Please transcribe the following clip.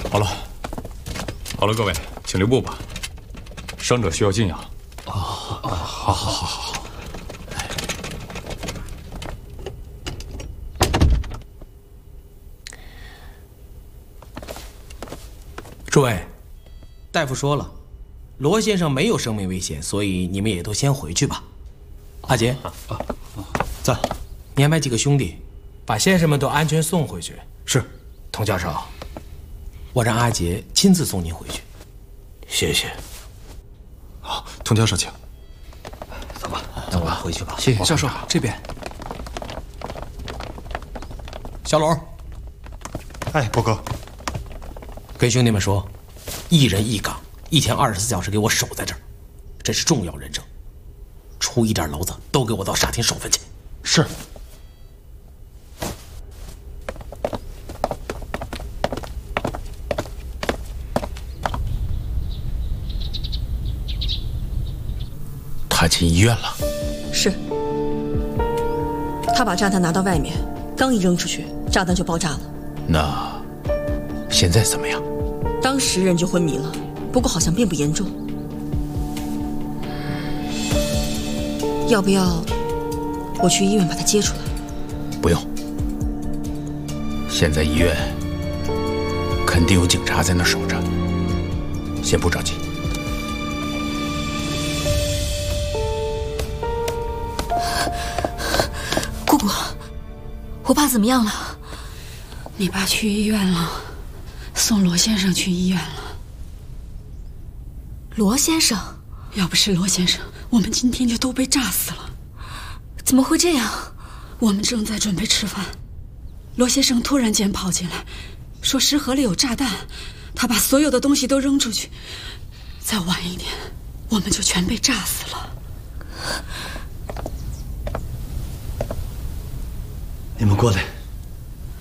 好了，好了，各位，请留步吧。伤者需要静养。好。 诸位，大夫说了，罗先生没有生命危险，所以你们也都先回去吧。阿杰， 在。 你安排几个兄弟，把先生们都安全送回去。 是。 童教授，我让阿杰亲自送您回去。 谢谢。 好，童教授请。 走吧，走吧，回去吧。 谢谢教授，这边。 小罗。 哎，波哥。 跟兄弟们说，一人一岗，一天24小时给我守在这儿，这是重要人证，出一点娄子都给我到沙厅守分去。 是。 他进医院了。 是。他把炸弹拿到外面，刚一扔出去，炸弹就爆炸了。 那现在怎么样？ 当时人就昏迷了，不过好像并不严重。要不要我去医院把他接出来？ 不用，现在医院肯定有警察在那守着，先不着急。 姑姑，我爸怎么样了？ 你爸去医院了，送罗先生去医院了。 罗先生？ 要不是罗先生，我们今天就都被炸死了。 怎么会这样？ 我们正在准备吃饭，罗先生突然间跑进来，说食盒里有炸弹，他把所有的东西都扔出去。再晚一点，我们就全被炸死了。 你们过来。